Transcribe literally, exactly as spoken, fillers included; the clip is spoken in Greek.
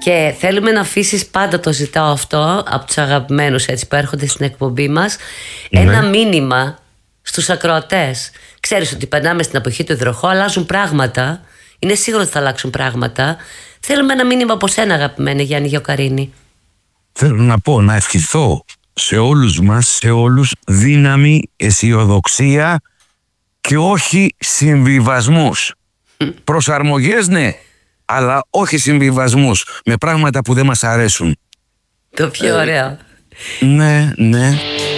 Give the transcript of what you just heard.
Και θέλουμε να αφήσεις, πάντα το ζητάω αυτό από τους αγαπημένους έτσι, που έρχονται στην εκπομπή μας, ναι. ένα μήνυμα στους ακροατές. Ξέρεις ότι περνάμε στην εποχή του υδροχώου, αλλάζουν πράγματα. Είναι σίγουρο ότι θα αλλάξουν πράγματα. Θέλουμε ένα μήνυμα από σένα, αγαπημένη Γιάννη Γεωκαρίνη. Θέλω να πω, να ευχηθώ σε όλους μας, σε όλους, δύναμη, αισιοδοξία και όχι συμβιβασμούς. Προσαρμογές ναι, αλλά όχι συμβιβασμούς με πράγματα που δεν μας αρέσουν. Το πιο ωραίο. Ναι, ναι.